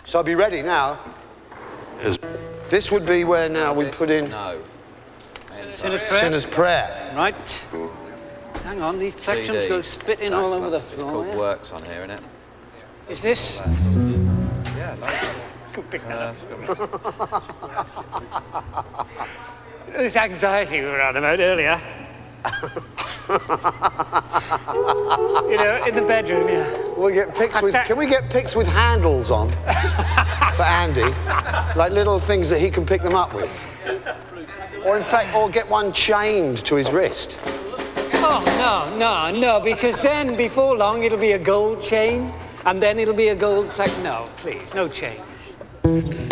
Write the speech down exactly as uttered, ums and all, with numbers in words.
So I'll be ready now. Is This would be where now we put in No. Sinner's prayer. Sinner's Prayer. Right. Hang on, these plectrums go spitting all over the floor. It's called Yeah? Works on here, isn't it? Is this? Yeah, nice. uh, This anxiety we were on about earlier. You know, in the bedroom, yeah. We'll get pics with, can we get pics with handles on for Andy? Like little things that he can pick them up with. Or in fact, or get one chained to his wrist. Oh, no, no, no, because then before long it'll be a gold chain and then it'll be a gold plate. No, please, no chains.